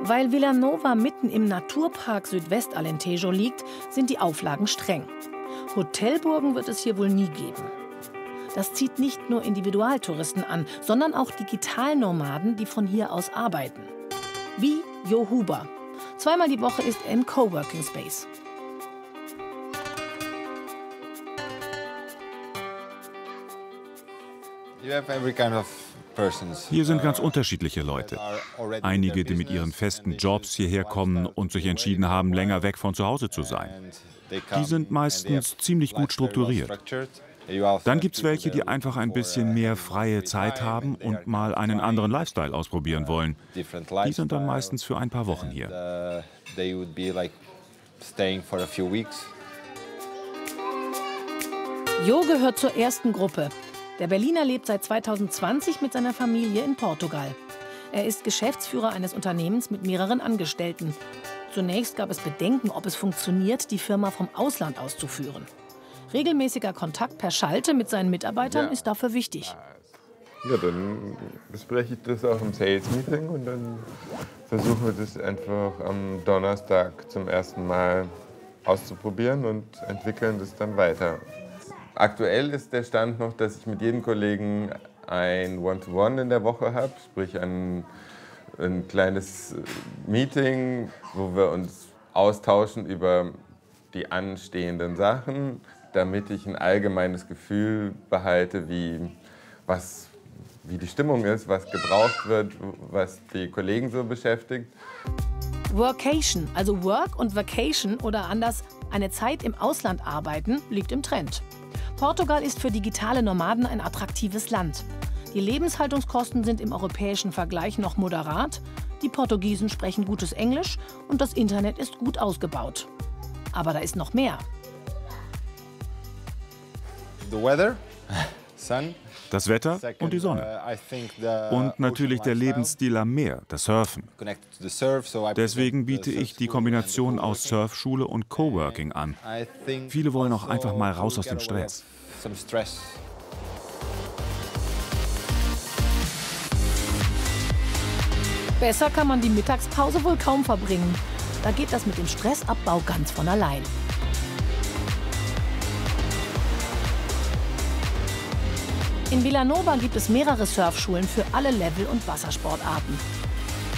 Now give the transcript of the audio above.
Weil Villanova mitten im Naturpark Südwestalentejo liegt, sind die Auflagen streng. Hotelburgen wird es hier wohl nie geben. Das zieht nicht nur Individualtouristen an, sondern auch Digitalnomaden, die von hier aus arbeiten. Wie Jo Huber. Zweimal die Woche ist er im Coworking Space. Hier sind ganz unterschiedliche Leute. Einige, die mit ihren festen Jobs hierher kommen und sich entschieden haben, länger weg von zu Hause zu sein. Die sind meistens ziemlich gut strukturiert. Dann gibt es welche, die einfach ein bisschen mehr freie Zeit haben und mal einen anderen Lifestyle ausprobieren wollen. Die sind dann meistens für ein paar Wochen hier. Jo gehört zur ersten Gruppe. Der Berliner lebt seit 2020 mit seiner Familie in Portugal. Er ist Geschäftsführer eines Unternehmens mit mehreren Angestellten. Zunächst gab es Bedenken, ob es funktioniert, die Firma vom Ausland aus zu führen. Regelmäßiger Kontakt per Schalte mit seinen Mitarbeitern ist dafür wichtig. Ja, dann bespreche ich das auch im Sales-Meeting und dann versuchen wir das einfach am Donnerstag zum ersten Mal auszuprobieren und entwickeln das dann weiter. Aktuell ist der Stand noch, dass ich mit jedem Kollegen ein One-to-One in der Woche habe, sprich ein kleines Meeting, wo wir uns austauschen über die anstehenden Sachen, damit ich ein allgemeines Gefühl behalte, wie die Stimmung ist, was gebraucht wird, was die Kollegen so beschäftigt. Workation, also Work und Vacation oder anders eine Zeit im Ausland arbeiten, liegt im Trend. Portugal ist für digitale Nomaden ein attraktives Land. Die Lebenshaltungskosten sind im europäischen Vergleich noch moderat, die Portugiesen sprechen gutes Englisch und das Internet ist gut ausgebaut. Aber da ist noch mehr. Das Wetter und die Sonne. Und natürlich der Lebensstil am Meer, das Surfen. Deswegen biete ich die Kombination aus Surfschule und Coworking an. Viele wollen auch einfach mal raus aus dem Stress. Besser kann man die Mittagspause wohl kaum verbringen. Da geht das mit dem Stressabbau ganz von allein. In Villanova gibt es mehrere Surfschulen für alle Level und Wassersportarten.